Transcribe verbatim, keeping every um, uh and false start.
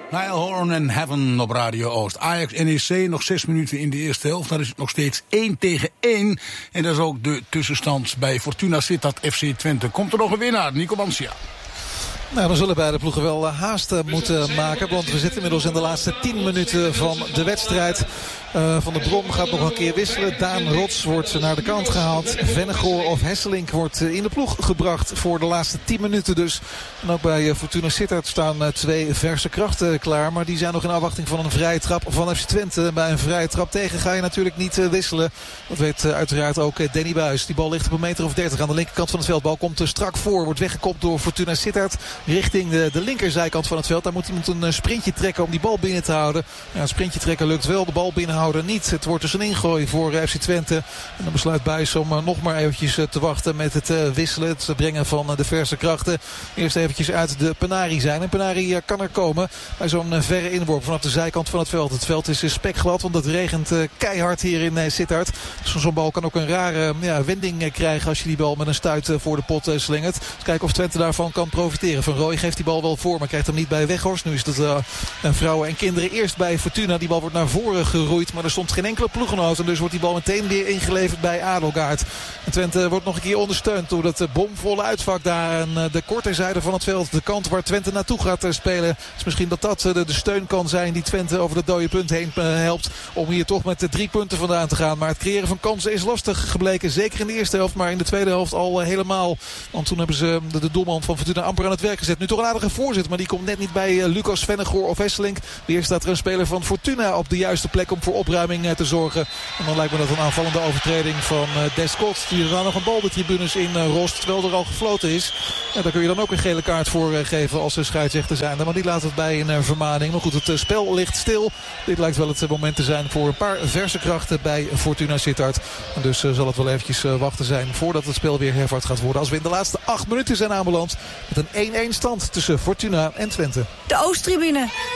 Nile Horan en Heaven op Radio Oost. Ajax N E C, nog zes minuten in de eerste helft. Daar is het nog steeds één tegen één. En dat is ook de tussenstand bij Fortuna Sittard F C Twente. Komt er nog een winnaar, Nico Mansia? Nou, dan zullen beide ploegen wel haast moeten maken. Want we zitten inmiddels in de laatste tien minuten van de wedstrijd. Uh, Van der Brom gaat nog een keer wisselen. Daan Rots wordt naar de kant gehaald. Vennegoor of Hesselink wordt in de ploeg gebracht voor de laatste tien minuten dus. En ook bij Fortuna Sittard staan twee verse krachten klaar. Maar die zijn nog in afwachting van een vrije trap van F C Twente. Bij een vrije trap tegen ga je natuurlijk niet wisselen. Dat weet uiteraard ook Danny Buijs. Die bal ligt op een meter of dertig aan de linkerkant van het veld. Bal komt strak voor. Wordt weggekopt door Fortuna Sittard richting de, de linkerzijkant van het veld. Daar moet iemand een sprintje trekken om die bal binnen te houden. Ja, een sprintje trekken lukt wel. De bal binnenhouden niet. Het wordt dus een ingooi voor F C Twente. En dan besluit Buijs om nog maar eventjes te wachten met het wisselen. Het brengen van de verse krachten. Eerst eventjes uit de Penari zijn. En Penari kan er komen bij zo'n verre inworp vanaf de zijkant van het veld. Het veld is spekglad, want het regent keihard hier in Sittard. Dus zo'n bal kan ook een rare ja, wending krijgen als je die bal met een stuit voor de pot slingert. Dus kijken of Twente daarvan kan profiteren. Van Rooij geeft die bal wel voor, maar krijgt hem niet bij Weghorst. Nu is het uh, vrouwen en kinderen eerst bij Fortuna. Die bal wordt naar voren geroeid, maar er stond geen enkele ploeggenoot. En dus wordt die bal meteen weer ingeleverd bij Adelgaard. En Twente wordt nog een keer ondersteund door dat bomvolle uitvak daar aan de korte zijde van het veld. De kant waar Twente naartoe gaat spelen. Dus misschien dat dat de, de steun kan zijn die Twente over het dode punt heen helpt. Om hier toch met de drie punten vandaan te gaan. Maar het creëren van kansen is lastig gebleken. Zeker in de eerste helft, maar in de tweede helft al helemaal. Want toen hebben ze de, de doelman van Fortuna amper aan het werk gezet. Nu toch een aardige voorzet, maar die komt net niet bij uh, Lucas Vennegoor of Hesselink. Weer staat er een speler van Fortuna op de juiste plek om voor opruiming uh, te zorgen. En dan lijkt me dat een aanvallende overtreding van uh, Descott. Die er dan nog een bal de tribunes in uh, rost, terwijl er al gefloten is. Ja, daar kun je dan ook een gele kaart voor uh, geven als ze scheidsrechter zijn. Maar die laat het bij een uh, vermaning. Maar goed, het uh, spel ligt stil. Dit lijkt wel het uh, moment te zijn voor een paar verse krachten bij Fortuna Sittard. En dus uh, zal het wel eventjes uh, wachten zijn voordat het spel weer hervat gaat worden. Als we in de laatste acht minuten zijn aanbeland met een één-één stand tussen Fortuna en Twente. De Oosttribune.